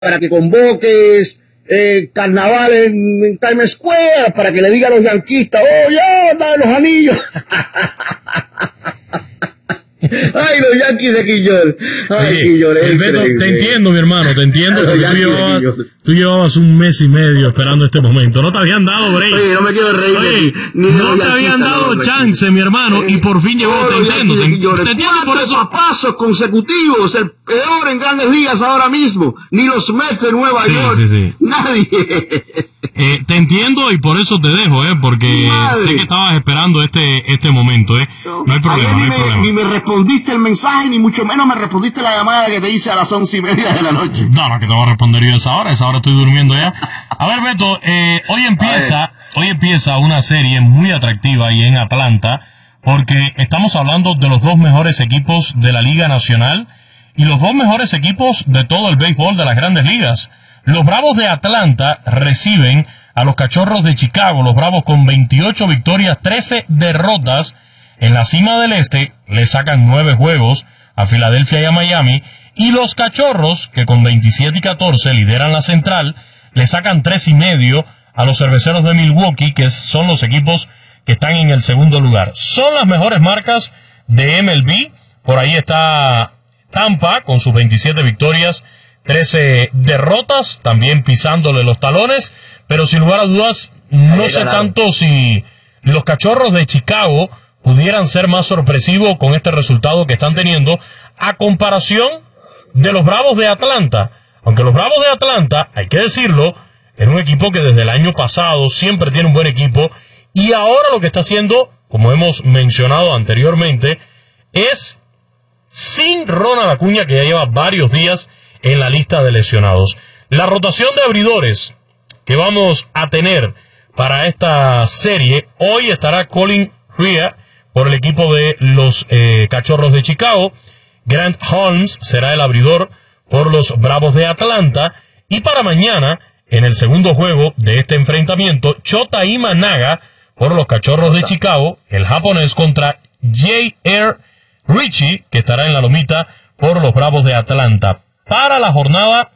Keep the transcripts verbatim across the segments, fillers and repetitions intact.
para que convoques eh, carnaval en, en Times Square, para que le diga a los yanquistas, oh, ya, dame los anillos. Ay, los Yankees de Quillón. Ay, sí, Quillón, es Beto, te entiendo, mi hermano, te entiendo, porque tú llevabas, tú llevabas un mes y medio esperando este momento. No te habían dado break. Oye, no me quiero reír. Oye, ni de no te habían dado no, chance, mi hermano, y por fin llegó. Te entiendo, te, te entiendo por eso. Pasos consecutivos, el peor en Grandes Ligas ahora mismo. Ni los Mets de Nueva sí, York. Sí, sí. Nadie. Eh, te entiendo y por eso te dejo, eh, porque Madre. sé que estabas esperando este este momento, eh. No, no hay problema, no hay me, problema. Ni me respondiste el mensaje, ni mucho menos me respondiste la llamada que te hice a las once y media de la noche. No, no, que te voy a responder yo a esa hora, a esa hora estoy durmiendo ya. A ver, Beto, eh, hoy empieza, hoy empieza una serie muy atractiva y en Atlanta, porque estamos hablando de los dos mejores equipos de la Liga Nacional y los dos mejores equipos de todo el béisbol de las Grandes Ligas. Los Bravos de Atlanta reciben a los Cachorros de Chicago. Los Bravos con veintiocho victorias, trece derrotas. En la cima del este le sacan nueve juegos a Filadelfia y a Miami. Y los Cachorros, que con veintisiete y catorce lideran la central, le sacan tres y medio a los Cerveceros de Milwaukee, que son los equipos que están en el segundo lugar. Son las mejores marcas de M L B. Por ahí está Tampa con sus veintisiete victorias, trece derrotas, también pisándole los talones, pero sin lugar a dudas, no sé tanto si los Cachorros de Chicago pudieran ser más sorpresivos con este resultado que están teniendo, a comparación de los Bravos de Atlanta. Aunque los Bravos de Atlanta, hay que decirlo, es un equipo que desde el año pasado siempre tiene un buen equipo, y ahora lo que está haciendo, como hemos mencionado anteriormente, es sin Ronald Acuña, que ya lleva varios días en la lista de lesionados. La rotación de abridores que vamos a tener para esta serie, hoy estará Colin Rea por el equipo de los eh, Cachorros de Chicago. Grant Holmes será el abridor por los Bravos de Atlanta. Y para mañana, en el segundo juego de este enfrentamiento, Shota Imanaga por los Cachorros de Chicago, el japonés contra J R Richie, que estará en la lomita por los Bravos de Atlanta. Para la jornada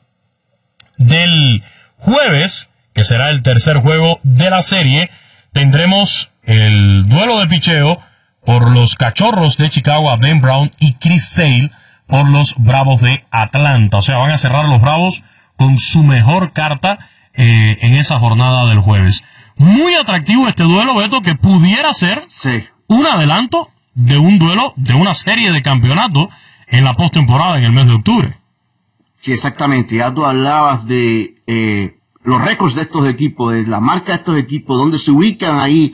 del jueves, que será el tercer juego de la serie, tendremos el duelo de picheo por los Cachorros de Chicago a Ben Brown y Chris Sale por los Bravos de Atlanta. O sea, van a cerrar los Bravos con su mejor carta eh, en esa jornada del jueves. Muy atractivo este duelo, Beto, que pudiera ser sí. un adelanto de un duelo, de una serie de campeonato en la postemporada en el mes de octubre. Sí, exactamente. Ya tú hablabas de eh, los récords de estos equipos, de la marca de estos equipos, donde se ubican ahí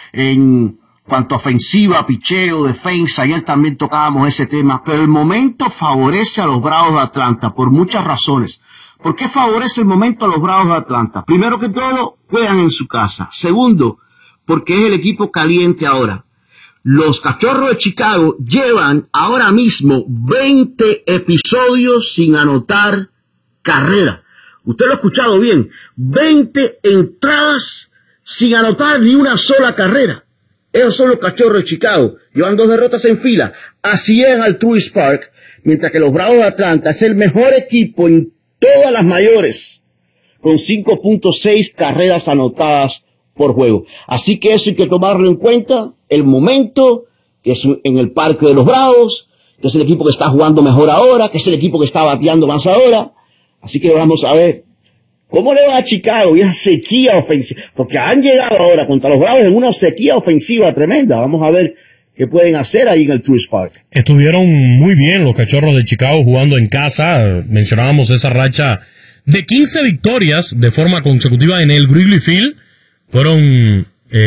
en cuanto a ofensiva, picheo, defensa. Ayer también tocábamos ese tema, pero el momento favorece a los Bravos de Atlanta por muchas razones. ¿Por qué favorece el momento a los Bravos de Atlanta? Primero que todo, juegan en su casa. Segundo, porque es el equipo caliente ahora. Los Cachorros de Chicago llevan ahora mismo veinte episodios sin anotar carrera. Usted lo ha escuchado bien. veinte entradas sin anotar ni una sola carrera. Esos son los Cachorros de Chicago. Llevan dos derrotas en fila. Así es al Truist Park. Mientras que los Bravos de Atlanta es el mejor equipo en todas las mayores, con cinco punto seis carreras anotadas por juego. Así que eso hay que tomarlo en cuenta. El momento, que es en el Parque de los Bravos, que es el equipo que está jugando mejor ahora, que es el equipo que está bateando más ahora. Así que vamos a ver cómo le va a Chicago y esa sequía ofensiva, porque han llegado ahora contra los Bravos en una sequía ofensiva tremenda. Vamos a ver qué pueden hacer ahí en el Truist Park. Estuvieron muy bien los Cachorros de Chicago jugando en casa. Mencionábamos esa racha de quince victorias de forma consecutiva en el Wrigley Field. Fueron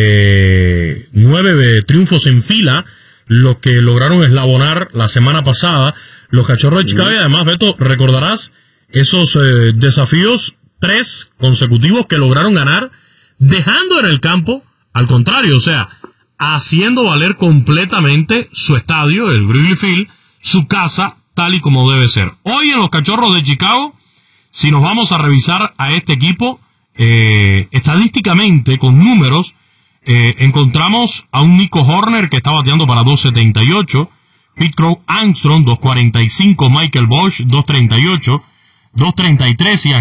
eh, nueve triunfos en fila los que lograron eslabonar la semana pasada los Cachorros de Chicago. Mm. Y además, Beto, recordarás esos eh, desafíos, tres consecutivos que lograron ganar, dejando en el campo, al contrario, o sea, haciendo valer completamente su estadio, el Wrigley Field, su casa, tal y como debe ser. Hoy en los Cachorros de Chicago, si nos vamos a revisar a este equipo, eh, estadísticamente, con números, eh, encontramos a un Nico Horner que está bateando para dos setenta y ocho, Pete Crow Armstrong dos cuarenta y cinco, Michael Bosch dos treinta y ocho, dos treinta y tres y